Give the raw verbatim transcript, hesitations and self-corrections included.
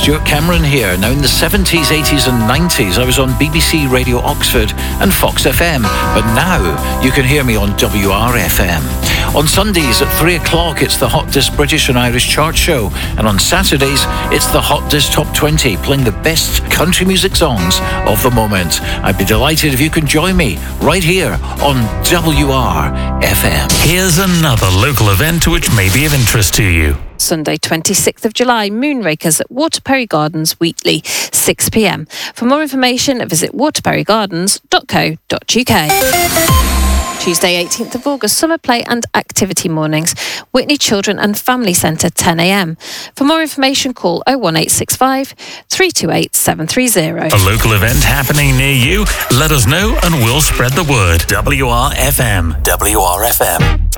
Stuart Cameron here. Now, in the seventies, eighties and nineties, I was on B B C Radio Oxford and Fox F M. But now, you can hear me on W R F M. On Sundays at three o'clock, it's the Hot Disc British and Irish Chart Show. And on Saturdays, it's the Hot Disc Top twenty, playing the best country music songs of the moment. I'd be delighted if you can join me right here on W R F M. Here's another local event which may be of interest to you. Sunday, twenty-sixth of July, Moonrakers at Waterperry Gardens, Wheatley, six p m. For more information, visit waterperry gardens dot co dot u k. Tuesday, eighteenth of August, Summer Play and Activity Mornings, Whitney Children and Family Centre, ten a m. For more information, call oh one eight six five, three two eight, seven three zero. A local event happening near you? Let us know and we'll spread the word. W R F M. W R F M.